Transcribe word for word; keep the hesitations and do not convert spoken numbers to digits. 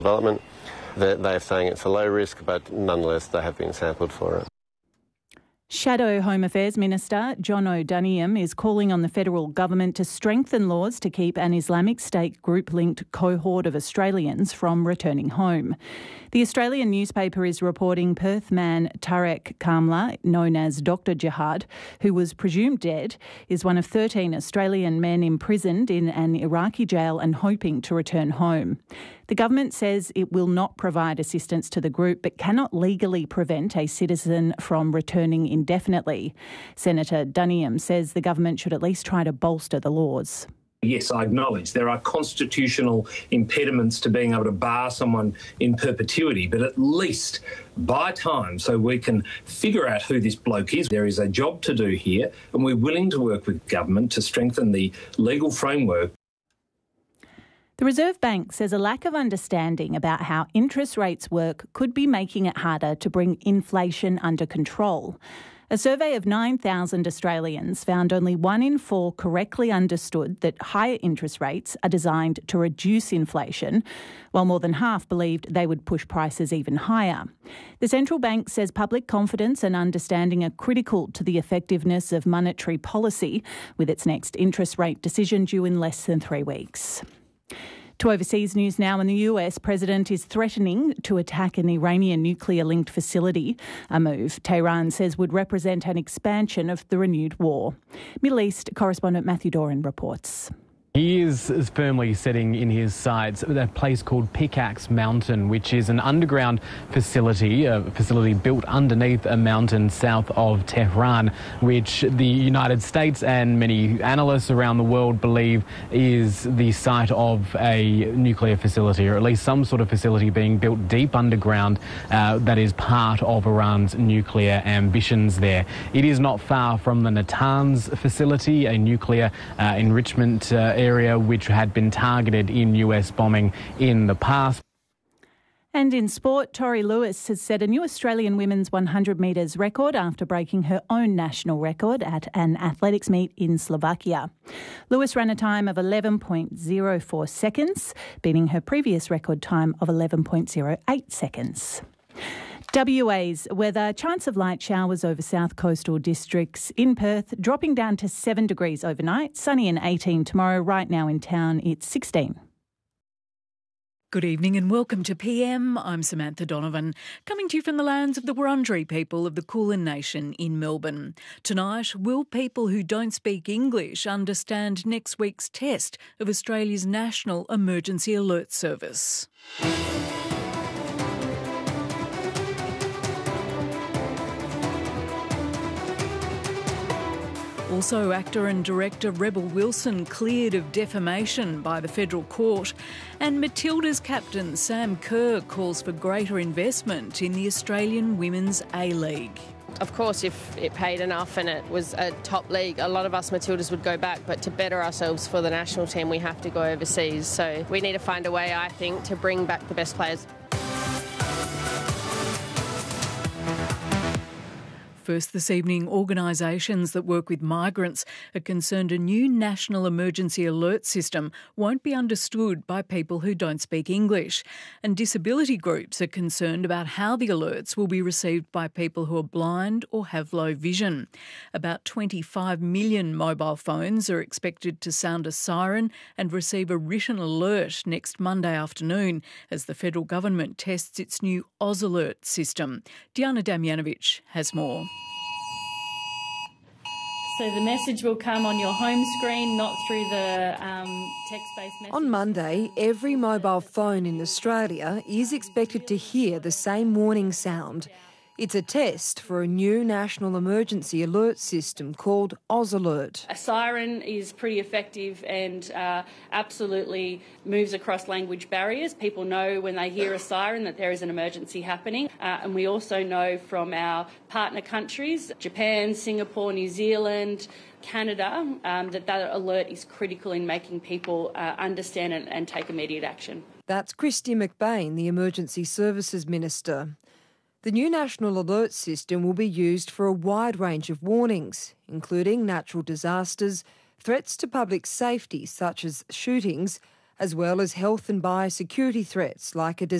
development. They're, they're saying it's a low risk, but nonetheless they have been sampled for it. Shadow Home Affairs Minister John O'Doniam is calling on the federal government to strengthen laws to keep an Islamic State group-linked cohort of Australians from returning home. The Australian newspaper is reporting Perth man Tarek Kamla, known as Doctor Jihad, who was presumed dead, is one of thirteen Australian men imprisoned in an Iraqi jail and hoping to return home. The government says it will not provide assistance to the group but cannot legally prevent a citizen from returning indefinitely. Senator Duniam says the government should at least try to bolster the laws. Yes, I acknowledge there are constitutional impediments to being able to bar someone in perpetuity, but at least buy time so we can figure out who this bloke is. There is a job to do here, and we're willing to work with government to strengthen the legal framework. The Reserve Bank says a lack of understanding about how interest rates work could be making it harder to bring inflation under control. A survey of nine thousand Australians found only one in four correctly understood that higher interest rates are designed to reduce inflation, while more than half believed they would push prices even higher. The central bank says public confidence and understanding are critical to the effectiveness of monetary policy, with its next interest rate decision due in less than three weeks. To overseas news now, and the U S president is threatening to attack an Iranian nuclear-linked facility, a move Tehran says would represent an expansion of the renewed war. Middle East correspondent Matthew Doran reports. He is firmly setting in his sights a place called Pickaxe Mountain, which is an underground facility, a facility built underneath a mountain south of Tehran, which the United States and many analysts around the world believe is the site of a nuclear facility, or at least some sort of facility being built deep underground uh, that is part of Iran's nuclear ambitions there. It is not far from the Natanz facility, a nuclear uh, enrichment uh, area which had been targeted in U S bombing in the past. And in sport, Tori Lewis has set a new Australian women's one hundred metres record after breaking her own national record at an athletics meet in Slovakia. Lewis ran a time of eleven point oh four seconds, beating her previous record time of eleven point oh eight seconds. W A's weather, chance of light showers over south coastal districts. In Perth, dropping down to seven degrees overnight, sunny and eighteen tomorrow. Right now in town, it's sixteen. Good evening and welcome to P M. I'm Samantha Donovan, coming to you from the lands of the Wurundjeri people of the Kulin Nation in Melbourne. Tonight, will people who don't speak English understand next week's test of Australia's National Emergency Alert Service? Also, actor and director Rebel Wilson cleared of defamation by the federal court, and Matilda's captain Sam Kerr calls for greater investment in the Australian Women's A-League. Of course, if it paid enough and it was a top league, a lot of us Matildas would go back, but to better ourselves for the national team, we have to go overseas. So we need to find a way, I think, to bring back the best players. First this evening, organisations that work with migrants are concerned a new national emergency alert system won't be understood by people who don't speak English. And disability groups are concerned about how the alerts will be received by people who are blind or have low vision. About twenty-five million mobile phones are expected to sound a siren and receive a written alert next Monday afternoon as the federal government tests its new Oz Alert system. Diana Damjanovic has more. So the message will come on your home screen, not through the um, text-based message. On Monday, every mobile phone in Australia is expected to hear the same warning sound. It's a test for a new national emergency alert system called Oz Alert. A siren is pretty effective and uh, absolutely moves across language barriers. People know when they hear a siren that there is an emergency happening. Uh, and we also know from our partner countries, Japan, Singapore, New Zealand, Canada, um, that that alert is critical in making people uh, understand and, and take immediate action. That's Christy McBain, the Emergency Services Minister. The new National Alert System will be used for a wide range of warnings, including natural disasters, threats to public safety such as shootings, as well as health and biosecurity threats like a